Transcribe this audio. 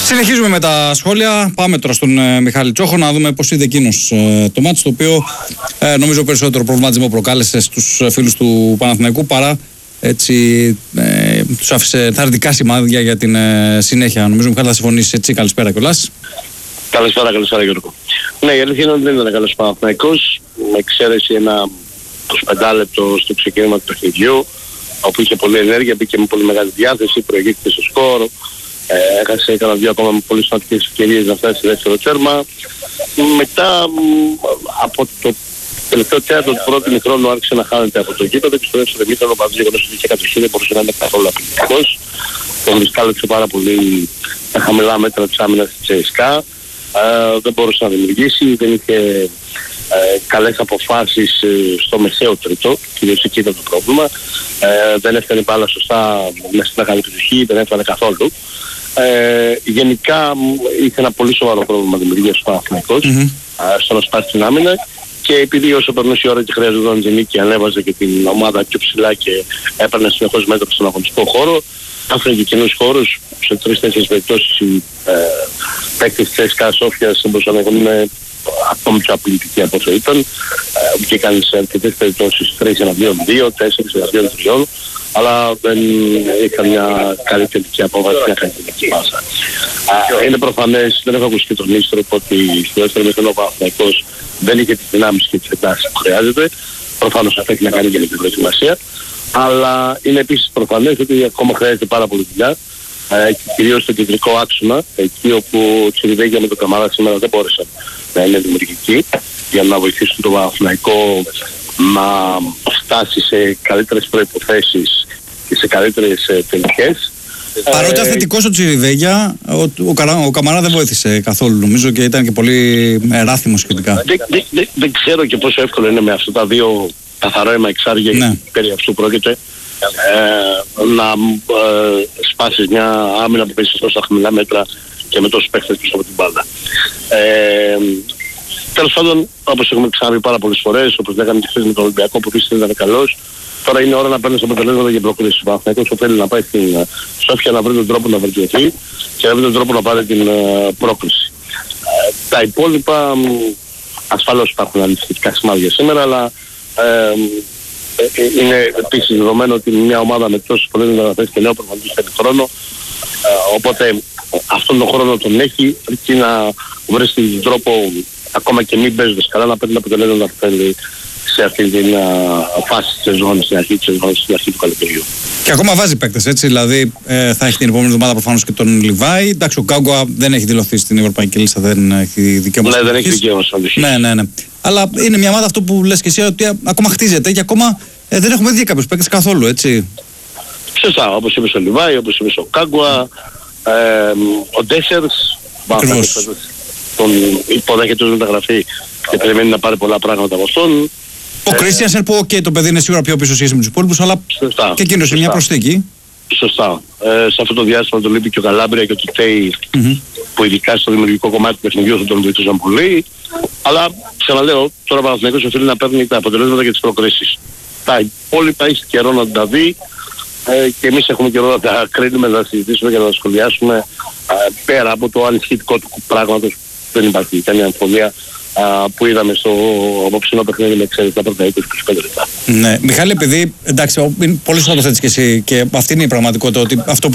Συνεχίζουμε με τα σχόλια. Πάμε τώρα στον Μιχάλη Τσόχο να δούμε πώς είδε εκείνος το μάτς, το οποίο νομίζω περισσότερο προβληματισμό προκάλεσε στους φίλους του Παναθηναϊκού παρά έτσι τους άφησε τα αρνητικά σημάδια για την συνέχεια. Νομίζω Μιχάλη θα συμφωνήσεις έτσι. Καλησπέρα κιόλας. Καλησπέρα Γιώργο. Ναι, η αλήθεια είναι ότι δεν ήταν καλός Παναθηναϊκός, με εξαίρεση ένα 25 λεπτό στο ξεκίνημα του παιχνιδιού, όπου είχε πολλή ενέργεια, μπήκε με πολύ μεγάλη διάθεση, προηγήθηκε στο σκορ, έχασε κανένα δύο ακόμα με πολύ σημαντικές ευκαιρίες να φτάσει σε δεύτερο τέρμα. Μετά από το τελευταίο τέταρτο του πρώτου ημιχρόνου άρχισε να χάνεται από το γήπεδο και στο δεύτερο ημίχρονο παρά το γεγονός ότι είχε κατοχή δεν μπορούσε να είναι καθόλου απειλητικός. Τον δυσκάλεψε πάρα πολύ τα χαμηλά μέτρα της άμυνας της ЦΣΚΑ. Δεν μπορούσε να δημιουργήσει, δεν είχε καλές αποφάσεις στο μεσαίο τρίτο, κυρίως εκεί ήταν το πρόβλημα. Δεν έφτανε μπάλα σωστά μέσα στην μεγάλη περιοχή, δεν έφτανε καθόλου. Γενικά είχε ένα πολύ σοβαρό πρόβλημα δημιουργίας του Παναθηναϊκός στο να σπάσει την άμυνα, και επειδή όσο περνούσε η ώρα και χρειαζόταν και ανέβαζε και την ομάδα πιο ψηλά και έπαιρνε συνεχώς μέτρα στον αγωνιστικό χώρο, άφηνε και κοινούς χώρους. Σε 3-4 περιπτώσεις οι παίκτες της ЦΣΚΑ Σόφιας μπορούσαν να γίνουν ακόμη πιο απειλητικοί από όσο ήταν. Βγήκαν σε αρκετές περιπτώσεις 3-1-2-2, 4-2-3, αλλά δεν είχαν μια καλή τελική απόβαση, μια καλή τελική πάσα. Είναι προφανές, δεν έχω ακούσει και τον Ίστρο, ότι στο δεύτερο μήχρονο ο Παναθηναϊκός δεν είχε τις δυνάμεις και τις εντάσεις που χρειάζεται. Προφανώς αυτό έχει να κάνει και με την προετοιμασία. Αλλά είναι επίσης προφανές ότι ακόμα χρειάζεται πάρα πολύ δουλειά, κυρίως στο κεντρικό άξονα, εκεί όπου ο Τσιριβέγια με τον Καμαρά σήμερα δεν μπόρεσαν να είναι δημιουργικοί για να βοηθήσουν τον Παναθηναϊκό να φτάσει σε καλύτερες προϋποθέσεις και σε καλύτερες τελικές. Παρότι αθλητικός ο Τσιριβέγια, ο Καμαρά δεν βοήθησε καθόλου νομίζω και ήταν και πολύ ράθιμος σχετικά. Δεν ξέρω και πόσο εύκολο είναι με αυτά τα δύο καθαρό εξάρια, γιατί περί αυτού πρόκειται, να σπάσεις μια άμυνα που παίζει σε τόσα χαμηλά μέτρα και με τόσους παίχτες πίσω από την μπάλα. Τέλος πάντων, όπως έχουμε ξαναπεί πάρα πολλές φορές, όπως λέγαμε και χθες με τον Ολυμπιακό που πίστευε ήταν καλός, τώρα είναι ώρα να παίρνει αποτελέσματα για προκρίσεις. Ο Παναθηναϊκός θέλει να πάει στην Σόφια να βρει τον τρόπο να βελτιωθεί και να βρει τον τρόπο να πάρει την πρόκριση. Τα υπόλοιπα ασφαλώς υπάρχουν ανησυχητικά σημάδια σήμερα, αλλά είναι επίσης δεδομένο ότι μια ομάδα με τόσες πολλές μεταγραφές και νέο προπονητή θέλει χρόνο, οπότε αυτόν τον χρόνο τον έχει, αρκεί να βρει τον τρόπο, ακόμα και μην παίζοντας καλά, να παίρνει αποτελέσματα που θέλει σε αυτή την φάση της σεζόν, στην αρχή της σεζόν, στην αρχή του καλοκαιριού. Και ακόμα βάζει παίκτες, έτσι, δηλαδή θα έχει την επόμενη εβδομάδα προφανώς και τον Λιβάη. Εντάξει, ο Κάγκουα δεν έχει δηλωθεί στην Ευρωπαϊκή Λίστα, δεν έχει δικαίωμα. Ναι, δεν έχει δικαίωμα συμμετοχής. Ναι. Αλλά είναι μια ομάδα αυτό που λες και εσύ, ότι ακόμα χτίζεται και ακόμα δεν έχουμε δει κάποιους παίκτες καθόλου, έτσι. Σωστά, όπως είπες ο Λιβάη, όπως είπες ο Κάγκουα, ο Ντέσσερς, τον υποδέχεται ως μεταγραφή και περιμένει να πάρει πολλά πράγματα από αυτόν. Ο Κρίστιανσεν που το παιδί είναι σίγουρα πιο πίσω σχέση με τους υπόλοιπους, αλλά σωστά, και εκείνος είναι μια προσθήκη. Σωστά. Σε αυτό το διάστημα το λείπει και ο Καλάμπρια και ο Τιτέι, που ειδικά στο δημιουργικό κομμάτι του παιχνιδιού θα τον βοηθούσαν πολύ. Αλλά ξαναλέω, τώρα ο Παναθηναϊκός οφείλει να παίρνει τα αποτελέσματα και τις προκρίσεις. Τα υπόλοιπα έχει καιρό να τα δει και εμείς έχουμε καιρό να τα κρίνουμε, να τα συζητήσουμε και να τα σχολιάσουμε. Πέρα από το ανησυχητικό του πράγματος δεν υπάρχει καμία αμφιβολία που είδαμε στο απόψινό παιχνίδι με εξαίρεση τα πρώτα 20-25 λεπτά. Ναι, Μιχάλη, επειδή εντάξει, πολύ σωστά το θέτεις και εσύ και αυτή είναι η πραγματικότητα, ότι αυτό